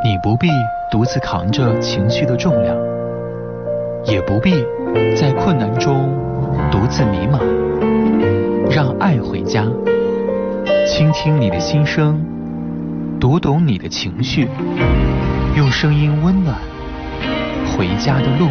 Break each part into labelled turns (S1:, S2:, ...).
S1: 你不必独自扛着情绪的重量，也不必在困难中独自迷茫。让爱回家，倾听你的心声，读懂你的情绪，用声音温暖回家的路。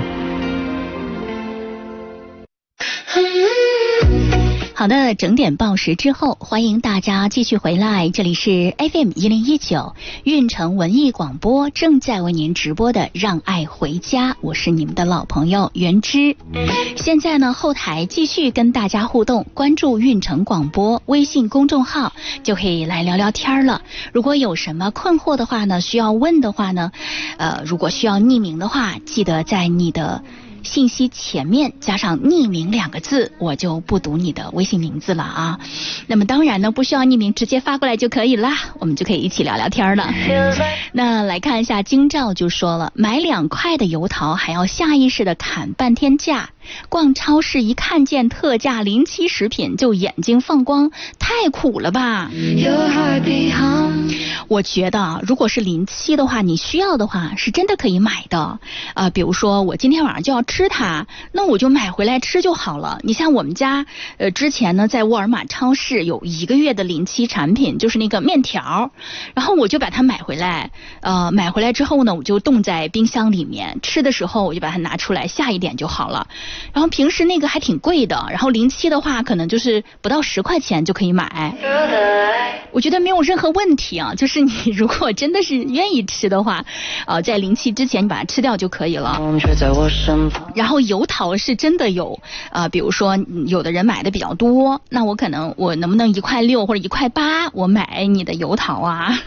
S2: 好的，整点报时之后，欢迎大家继续回来，这里是 FM1019 运城文艺广播正在为您直播的让爱回家，我是你们的老朋友袁之。现在呢，后台继续跟大家互动，关注运城广播微信公众号就可以来聊聊天了。如果有什么困惑的话呢，需要问的话呢，如果需要匿名的话，记得在你的信息前面加上匿名2个字，我就不读你的微信名字了啊。那么当然呢，不需要匿名，直接发过来就可以啦，我们就可以一起聊聊天了。那来看一下京兆就说了，买2块的油桃还要下意识的砍半天价，逛超市一看见特价临期食品就眼睛放光，太苦了吧。我觉得如果是临期的话，你需要的话是真的可以买的比如说我今天晚上就要吃它，那我就买回来吃就好了。你像我们家之前呢在沃尔玛超市有1个月的临期产品，就是那个面条，然后我就把它买回来之后呢，我就冻在冰箱里面，吃的时候我就把它拿出来下一点就好了。然后平时那个还挺贵的，然后临期的话可能就是不到10块钱就可以买，我觉得没有任何问题啊。就是你如果真的是愿意吃的话在临期之前你把它吃掉就可以了。然后油桃是真的有比如说有的人买的比较多，那我能不能1.6块或者1.8块我买你的油桃啊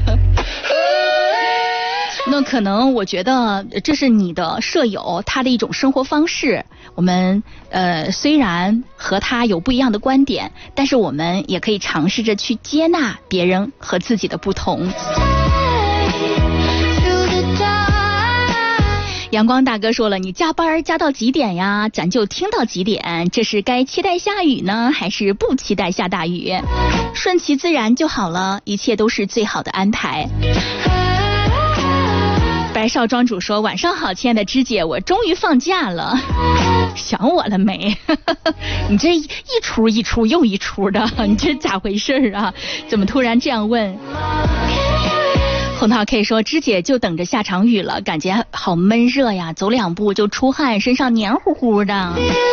S2: 那可能我觉得这是你的舍友他的一种生活方式，我们虽然和他有不一样的观点，但是我们也可以尝试着去接纳别人和自己的不同。阳光大哥说了，你加班加到几点呀？咱就听到几点，这是该期待下雨呢，还是不期待下大雨？顺其自然就好了，一切都是最好的安排。白少庄主说，晚上好，亲爱的芝姐，我终于放假了，想我了没？你这一出一出又一出的，你这咋回事啊？怎么突然这样问？红桃 K 说，芝姐就等着下场雨了，感觉好闷热呀，走2步就出汗，身上黏糊糊的。